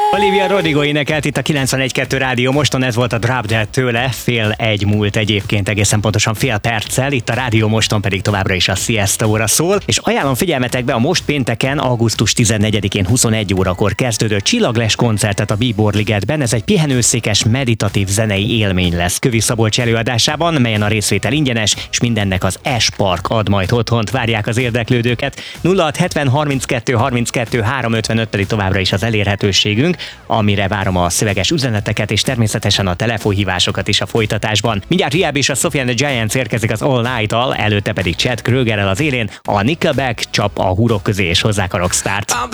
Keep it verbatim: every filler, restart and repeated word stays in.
Olivia Rodrigo énekelt itt a kilencvenegy kettő Rádió Moston, ez volt a Drop Dead tőle, fél egy múlt egyébként, egészen pontosan fél perccel, itt a Rádió Moston pedig továbbra is a Siesta óra szól, és ajánlom figyelmetekbe a most pénteken, augusztus tizennegyedikén huszonegy órakor kezdődő Csillagles koncertet a Bíbor Ligetben, ez egy pihenőszékes, meditatív zenei élmény lesz Kövi Szabolcs előadásában, melyen a részvétel ingyenes, és mindennek az S-Park ad majd otthont, várják az érdeklődőket. nulla hat hetven harminckettő harminckettő három ötvenöt pedig továbbra is az elérhetőségünk, amire várom a szöveges üzeneteket, és természetesen a telefonhívásokat is a folytatásban. Mindjárt Rehab és a Sophie and the Giants érkezik az All Night-al, előtte pedig Chad Kroegerrel az élén, a Nickelback csap a húrok közé és hozzák a Rockstart.